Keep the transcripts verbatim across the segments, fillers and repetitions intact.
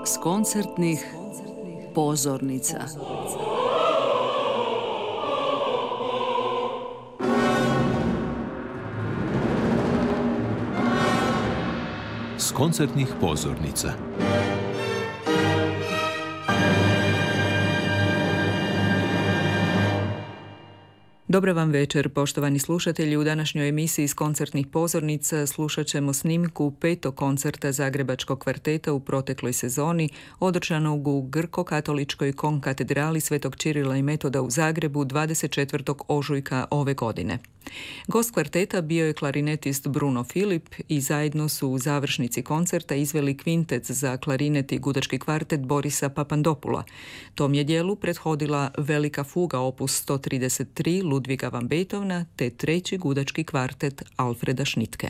S koncertnih pozornica. S koncertnih pozornica. Dobar vam večer, poštovani slušatelji. U današnjoj emisiji s koncertnih pozornica slušat ćemo snimku petog koncerta Zagrebačkog kvarteta u protekloj sezoni, održanog u Grko-katoličkoj konkatedrali Svetog Čirila i Metoda u Zagrebu dvadeset četvrtog ožujka ove godine. Gost kvarteta bio je klarinetist Bruno Filip i zajedno su u završnici koncerta izveli kvintet za klarinet i gudački kvartet Borisa Papandopula. Tom je dijelu prethodila velika fuga opus sto trideset tri Ludviga van Beethovena te treći gudački kvartet Alfreda Schnittkea.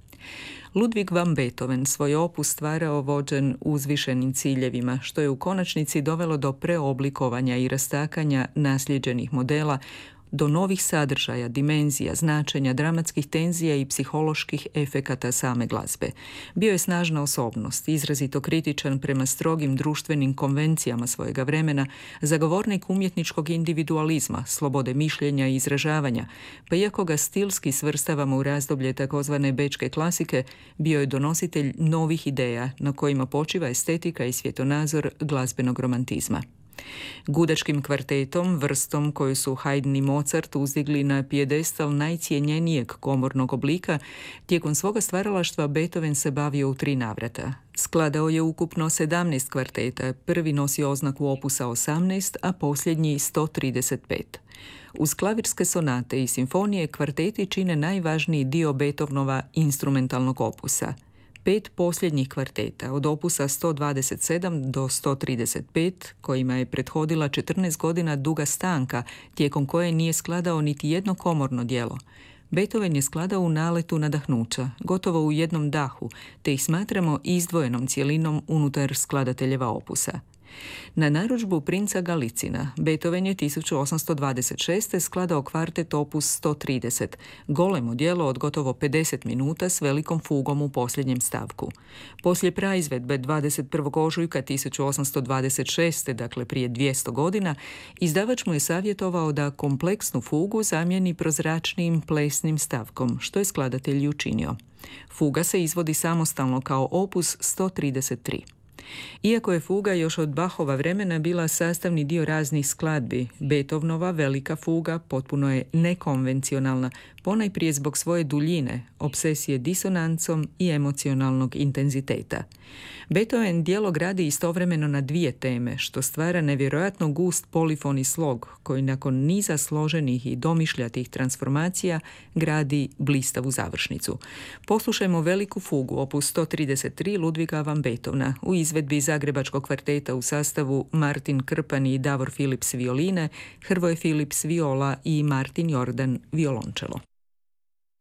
Ludwig van Beethoven svoj opus stvarao vođen uzvišenim ciljevima, što je u konačnici dovelo do preoblikovanja i rastakanja nasljeđenih modela, do novih sadržaja, dimenzija, značenja, dramatskih tenzija i psiholoških efekata same glazbe. Bio je snažna osobnost, izrazito kritičan prema strogim društvenim konvencijama svojega vremena, zagovornik umjetničkog individualizma, slobode mišljenja i izražavanja, pa iako ga stilski svrstavamo u razdoblje takozvane bečke klasike, bio je donositelj novih ideja na kojima počiva estetika i svjetonazor glazbenog romantizma. Gudačkim kvartetom, vrstom koju su Haydn i Mozart uzdigli na pijedestal najcijenjenijeg komornog oblika, tijekom svoga stvaralaštva Beethoven se bavio u tri navrata. Skladao je ukupno sedamnaest kvarteta, prvi nosi oznaku opusa osamnaest, a posljednji sto trideset pet. Uz klavirske sonate i simfonije kvarteti čine najvažniji dio Beethovenova instrumentalnog opusa. Pet posljednjih kvarteta, od opusa sto dvadeset sedam do sto trideset pet, kojima je prethodila četrnaest godina duga stanka, tijekom koje nije skladao niti jedno komorno djelo. Beethoven je skladao u naletu nadahnuća, gotovo u jednom dahu, te ih smatramo izdvojenom cjelinom unutar skladateljeva opusa. Na narudžbu princa Galicina, Beethoven je tisuću osamsto dvadeset šeste. skladao kvartet opus sto trideset, golemo djelo od gotovo pedeset minuta s velikom fugom u posljednjem stavku. Poslije praizvedbe dvadeset prvog ožujka tisuću osamsto dvadeset šeste. dakle prije dvjesto godina, izdavač mu je savjetovao da kompleksnu fugu zamijeni prozračnijim plesnim stavkom, što je skladatelj i učinio. Fuga se izvodi samostalno kao opus sto trideset tri. Iako je fuga još od Bachova vremena bila sastavni dio raznih skladbi, Beethovenova velika fuga potpuno je nekonvencionalna, ponajprije zbog svoje duljine, obsesije disonancom i emocionalnog intenziteta. Beethoven djelo gradi istovremeno na dvije teme, što stvara nevjerojatno gust polifoni slog, koji nakon niza složenih i domišljatih transformacija gradi blistavu završnicu. Poslušajmo veliku fugu opus sto trideset tri Ludwiga van Beethovena u izvedbi Zagrebačkog kvarteta u sastavu Martin Krpan i Davor Philips violine, Hrvoje Philips viola i Martin Jordan violončelo.